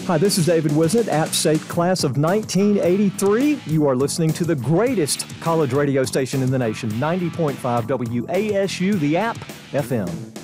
Hi, this is David Wisnett, App State Class of 1983. You are listening to the greatest college radio station in the nation, 90.5 WASU, the App FM.